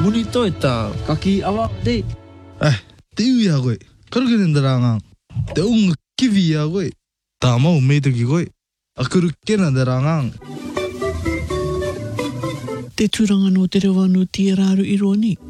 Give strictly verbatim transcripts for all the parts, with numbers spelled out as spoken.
Bonito eta kaki awak de. Eh, tiu ya kowe. Karo kene nderangang. Te ung kiwi ya kowe. Ta mau meito ki kowe. Akuru kena nderangang. Te turanga no te rewa no tia raru i roa ni.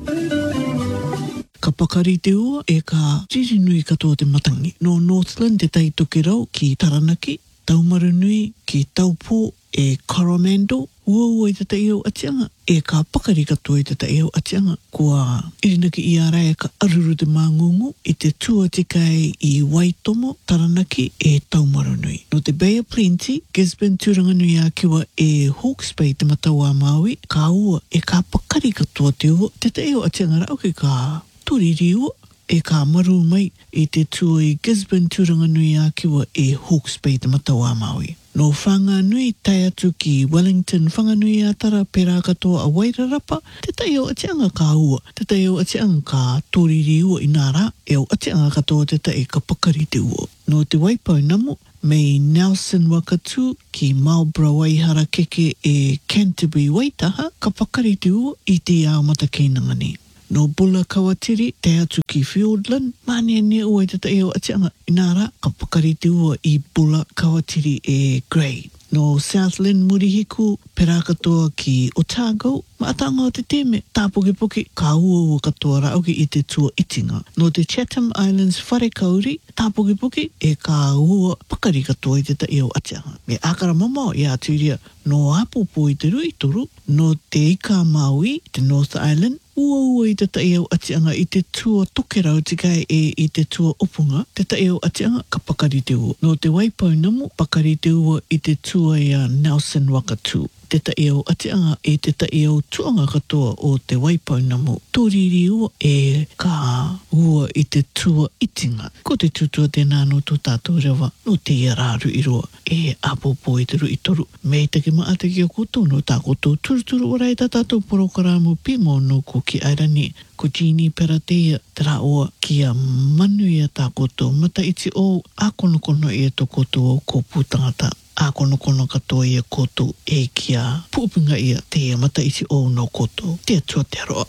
Ka pakari te ua e ka tiri nui katoa te matangi. No Northland te tai toke rau ki Taranaki, Taumaru nui ki Taupo e Coromandel, ua ua i te tai au atianga. E ka pakari katoa i te tai au atianga. Kua irinaki i ara e ka aruru te māngungu i te tua te kai i Waitomo, Taranaki e Taumaru nui. No te Bay of Plenty, Gisborne turanga nui a kiwa e Hawke's Bay te matau a Maui, ka ua e ka pakari katoa te ua. Te tai au atianga rau ki ka turiri ua. E ka maru mai i te tua i Gisborne turanga nui a kiwa e Hawke's Bay te matau a Maui. No whanga nui tai atu ki Wellington, whanga nui a tara pera katoa a Wairarapa, te tai au atianga ka ua, te tai au atianga ka toriri ua i nara, e au atianga katoa te tai ka pakari te ua. No te Waipau namu, mei Nelson Wakatu ki Marlborough Waihara keke e Canterbury Waitaha, ka pakari te ua i te ao matakeinanga ni. No Bula Kawatiri, te atu ki Fiordland, mane ne ua i te tai au atianga inara, ka pakari te ua i Bula Kawatiri e Grey. No Southland Murihiku, pera katoa ki Otago, maatanga o te teme, tāpoke-poke, ka ua ua katoa rauki i te tua itinga. No te Chatham Islands Wharekauri, tāpoke-poke, e ka ua pakari katoa i te tai au atianga. Me akara mamao i aturia, no apopo i te rui toru, no te Ika Maui, te North Island, ua ua i te tai au atianga i te tua tokerau tikai e i te tua opunga, te tai au atianga ka pakari te ua. No te Waipau namu, pakari te ua i te tua i a Nelson Wakatu. Te tai au atianga e te tai au tuanga katoa o te Waipau namu. Toriri ua e ka ua i te tua itinga. Ko te tutua tēnā no tō tātou rewa, no te iararu i roa, e apopo i te rui toru. Me te ke maa te ki a koto, no tā koto turuturu orai tā tātou porokaramu pimo no ko ki airani. Ko Jeannie Peratea, te rā oa ki a manu i a tā koto, mata iti o a konokono i a tō koto o ko pūtangata. A konokono katoa i a koto e ki a pūpinga i a te mata iti o no koto. Te atua te aroa.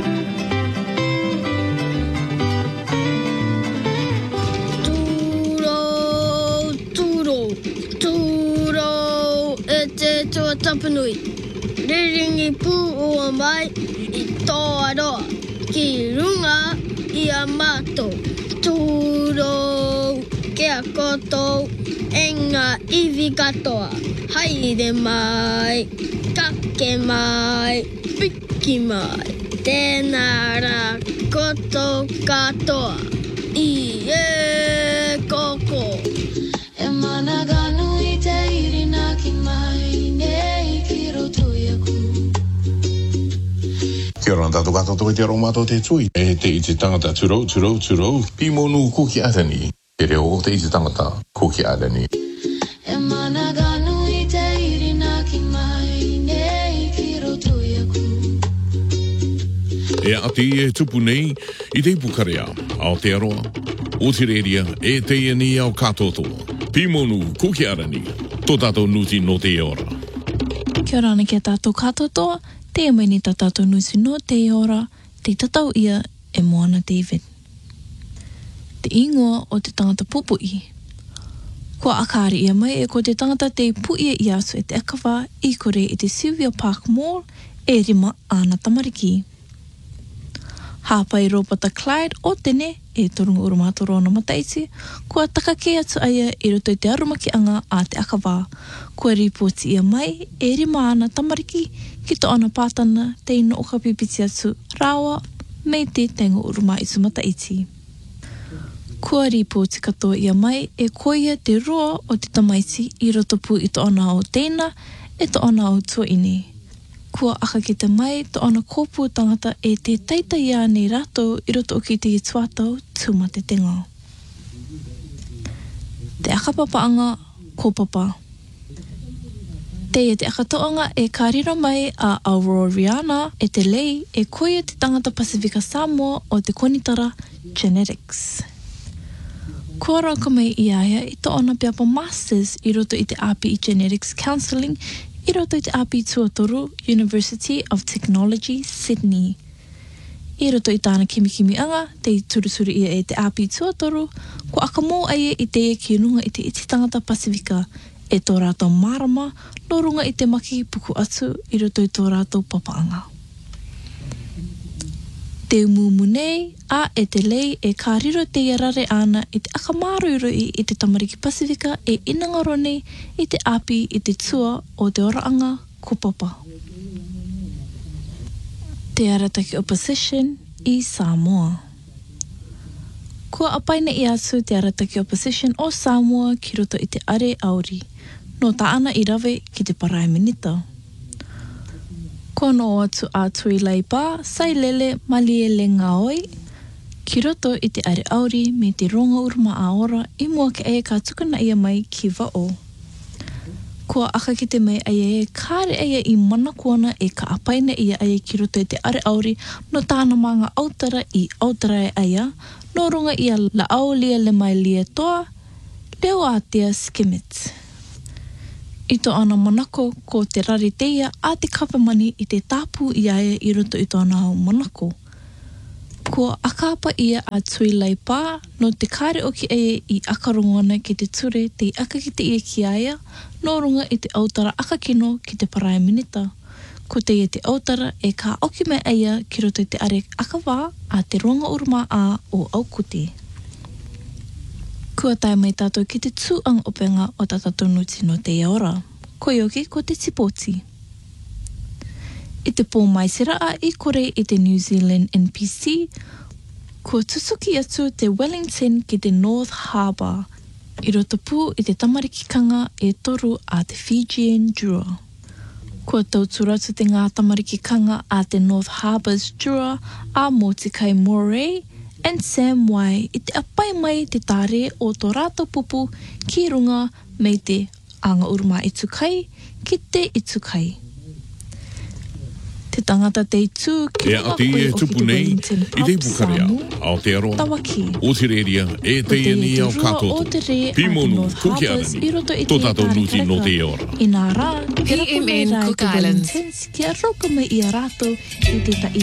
Tūro, tūro, tūro e te tua tapanui. Riringi pū ua mai i tō aroa. Ki runga i a mātou. Tūro ke a koto. Enga iwi katoa, haere mai, kake mai, piki mai, tēnā rā koto katoa, i e koko. E mana ganu i te irina ki mai, nei ki roto i aku. Kia ora tātou katoa te aromato te tui, e te i te tangata turo, turo, turo, pimonu kuki atani. Te reo o te iti tangata ko ki arani. E mana ganu i te irina ki mai, nei ki roto i aku. E ati e tupu nei i te ipukarea ao te aroa. O te reria e te iani ao katoto. Pimonu ko ki arani. Tō tātou nuti no te ora. Kia ora ana ki a tātou katoto. Te amai ni tā tātou nuti no te ora. Te tatau ia e Moana David. Te ingoa o te tangata pupui. Kua akari ia mai e ko te tangata te puia i aso e te akawā i kore i te Sylvia Park Mall e rima ana tamariki. Hāpai ropata Clyde o tene e torunga urumatoro ana mataiti, kua takake atu aia i roto i te arumaki anga a te akawā. Kua ripoti ia mai e rima ana tamariki ki to ana pātana te ino o ka pipiti atu rawa me te tengo uruma i tu mataiti. Kua ripoti katoa ia mai e koia te roa o te tamaiti i rotopu i to ana o tēna e to ana o tuaini. Kua aka ki te mai to ana kōpū tangata e te teita ia nei rato i roto o ki te i tuatau tūma te tenga. Te akapapaanga kōpapa. Te e te akatoanga e kārira mai a Auroriana e te lei e koia te tangata Pasifika Samoa o te konitara Genetics. Kua rau ka mai i aia i to ona piapa masters i roto i te A P I Genetics Counselling i roto i te A P I Tuatoru University of Technology, Sydney. I roto i tāna kimikimi anga, te turusuri ia e te api tuatoru, ko aka mō aia i te e ki runga i te iti tangata Pasifika, e tō rātou marama, no runga i te maki puku atu, i roto i tō rātou papaanga. Te umumu nei, a e te lei e kāriro te iarare ana i te akamaruroi i te tamariki Pasifika e inangaro nei i te api i te tua o te oraanga ko papa. Te arataki opposition i Samoa. Kua apaina i atu te arataki opposition o Samoa ki roto i te are auri, no taana i rawe ki te Prime Minister. Ko no atu atu i leipa, sai lele malie le ngaoi, ki roto i te are auri me te ronga urma a ora i mua ke eia ka tukuna ia mai ki wao. Kua aka ki te mei aia e kāre aia i mana kuana e ka apaina ia aia ki roto i te are auri no tāna manga autara i autara e aia, no runga ia la au lia le mai lia toa, leo atia skimit. I to ana manako ko te rari teia a te kapamani i te tāpu i aia i roto i tōna hau manako. Kua akapa ia a tui lai pā, no te kāre o ki aia i akarongona ki te ture te aka ki te ia ki aia, no runga i te autara aka kino ki te Prime Minister. Ko te ia te autara e ka auki mai aia ki roto i te are aka wā a te ronga urma a o Aukuti. Kua tai mai tātou ki te tūang openga o tātou nuti no te ora. Ko ioki ko te tipoti. I te pō maisera a i kore i te New Zealand N P C, ko tusuki atu te Wellington ki te North Harbour, i roto pū i te tamarikikanga e toru a te Fijian Jura. Kua tauturatu te ngā tamarikikanga a te North Harbour's Jura a mō te kai Moray and Sam Wai i te apai mai te tāre o tō rātou pupu ki runga mei te anga uruma i tukai ki te i tukai. Te tangata te itu ki Te ati e tupu nei, i te Pukarea, Aotearoa, o te reria, e te iani au katoto, Pimonu, Kukiarani, tō tātou nuti no te ora. I nā rā, P M N Cook Islands. ki a roko mai i a rātou i te tai